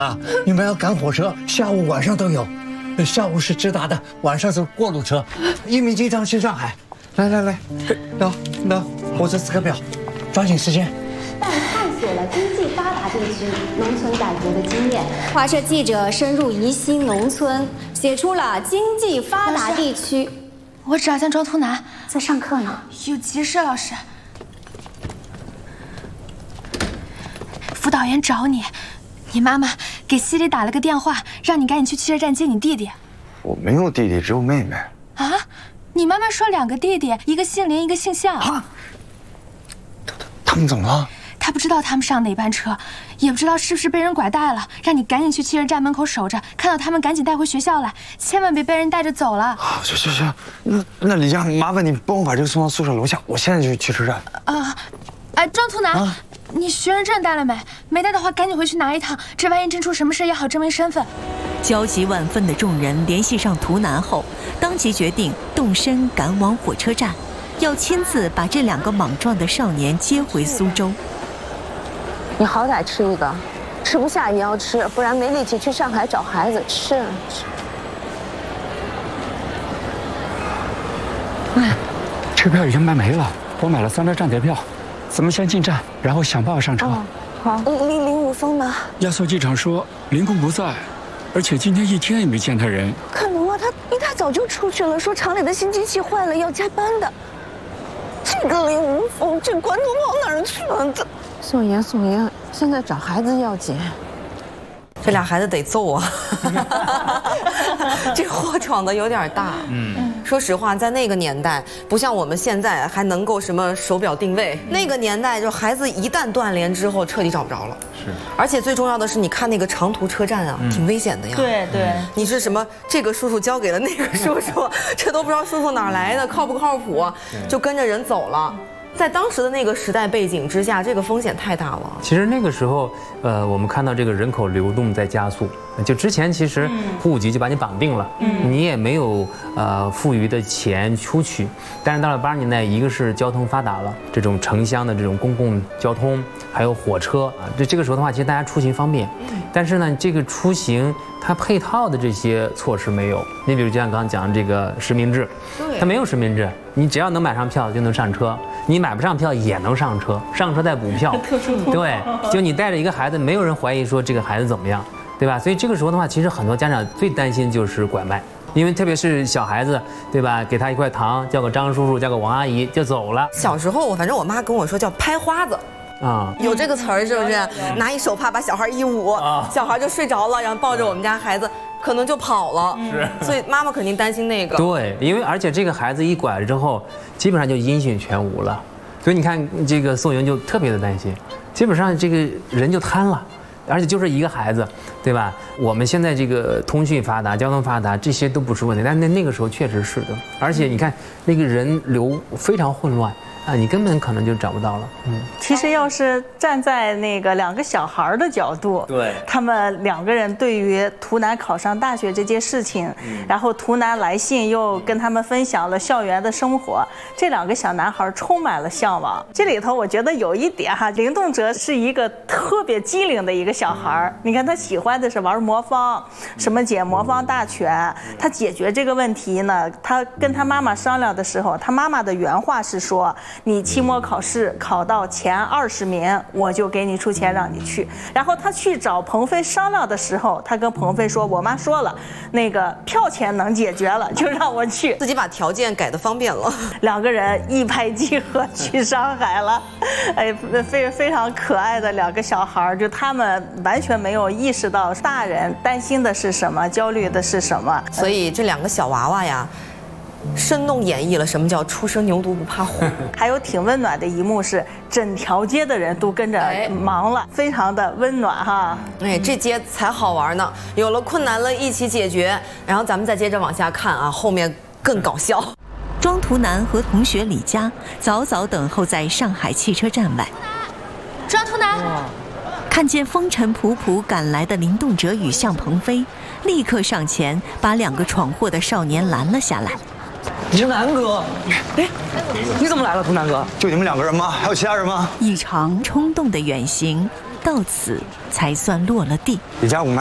啊，你们要赶火车，下午晚上都有。下午是直达的，晚上是过路车。1名机场去上海。来，喏，火车时刻表，抓紧时间。 但探索了经济发达地区农村改革的经验，华社记者深入宜兴农村，写出了经济发达地区。 我找见庄图南， 在上课呢。 有急事，老师。辅导员找你，你妈妈给西里打了个电话，让你赶紧去汽车站接你弟弟。 我没有弟弟，只有妹妹。 啊？你妈妈说2个弟弟，一个姓林，一个姓向。 啊？他们怎么了？ 他不知道他们上哪班车，也不知道是不是被人拐带了，让你赶紧去汽车站门口守着，看到他们赶紧带回学校来，千万别被人带着走了。 好，行，那李佳，麻烦你帮我把这个送到宿舍楼下，我现在就去汽车站。 庄图南，你学生证带了没？没带的话，赶紧回去拿一趟，这万一真出什么事，也好证明身份。 焦急万分的众人联系上图南后，当即决定动身赶往火车站，要亲自把这2个莽撞的少年接回苏州。 你好歹吃一个，吃不下也要吃，不然没力气去上海找孩子。吃。 车票已经卖没了，我买了3张站台票，咱们先进站，然后想办法上车。 好。林武峰呢？ 压缩机场说林工不在，而且今天一天也没见他人。 可能啊，他一大早就出去了，说厂里的新机器坏了要加班的。这个林武峰，这关都跑哪儿去了？宋妍，现在找孩子要紧。 这俩孩子得揍啊！这祸闯得有点大。说实话，在那个年代，不像我们现在还能够什么手表定位。那个年代，就孩子一旦断联之后，彻底找不着了。是。而且最重要的是，你看那个长途车站啊，挺危险的呀。 对。 你是什么？这个叔叔交给了那个叔叔，这都不知道叔叔哪来的，靠不靠谱，就跟着人走了。在当时的那个时代背景之下，这个风险太大了。 其实那个时候，我们看到这个人口流动在加速。就之前其实户籍就把你绑定了，你也没有富余的钱出去。但是到了80年代，一个是交通发达了，这种城乡的这种公共交通，还有火车啊，这个时候的话，其实大家出行方便。但是呢，这个出行它配套的这些措施没有。你比如就像刚刚讲的这个实名制，它没有实名制，你只要能买上票就能上车。你买不上票也能上车，上车再补票。对，就你带着一个孩子，没有人怀疑说这个孩子怎么样，对吧？所以这个时候的话，其实很多家长最担心就是拐卖，因为特别是小孩子，对吧？给他一块糖，叫个张叔叔，叫个王阿姨就走了。 小时候，反正我妈跟我说叫拍花子。有这个词儿是不是？拿一手帕把小孩一捂，小孩就睡着了，然后抱着我们家孩子。可能就跑了，所以妈妈肯定担心那个。对， 因为而且这个孩子一拐了之后，基本上就音讯全无了，所以你看这个宋莹就特别的担心，基本上这个人就瘫了，而且就是一个孩子，对吧？我们现在这个通讯发达、交通发达，这些都不是问题，但那个时候确实是的，而且你看那个人流非常混乱。你根本可能就找不到了。 其实要是站在那个2个小孩的角度，对，他们2个人对于图南考上大学这件事情，然后图南来信又跟他们分享了校园的生活，这2个小男孩充满了向往。这里头我觉得有一点哈，林动辄是一个特别机灵的一个小孩。你看他喜欢的是玩魔方，什么解魔方大全。他解决这个问题呢，他跟他妈妈商量的时候，他妈妈的原话是说。你期末考试考到前20名，我就给你出钱让你去。然后他去找鹏飞商量的时候，他跟鹏飞说：“我妈说了，那个票钱能解决了，就让我去。” 自己把条件改得方便了。 2个人一拍即合去上海了，非常可爱的2个小孩，就他们完全没有意识到大人担心的是什么，焦虑的是什么。 所以这2个小娃娃呀。生动演绎了什么叫初生牛犊不怕虎。 还有挺温暖的一幕是，整条街的人都跟着忙了，非常的温暖哈。 这街才好玩呢，有了困难了一起解决，然后咱们再接着往下看啊，后面更搞笑。 庄图南和同学李佳早早等候在上海汽车站外。 庄图南看见风尘仆仆赶来的林动辄与向鹏飞，立刻上前把2个闯祸的少年拦了下来。 你是南哥，你怎么来了，图南哥？就你们2个人吗？还有其他人吗？ 异常冲动的远行， 到此才算落了地。 李家，我们